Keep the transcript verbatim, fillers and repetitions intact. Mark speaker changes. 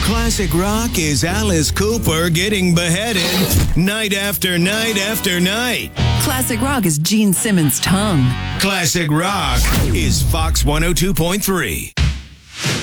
Speaker 1: Classic rock is Alice Cooper getting beheaded night after night after night.
Speaker 2: Classic rock is Gene Simmons' tongue.
Speaker 1: Classic rock is Fox one oh two point three.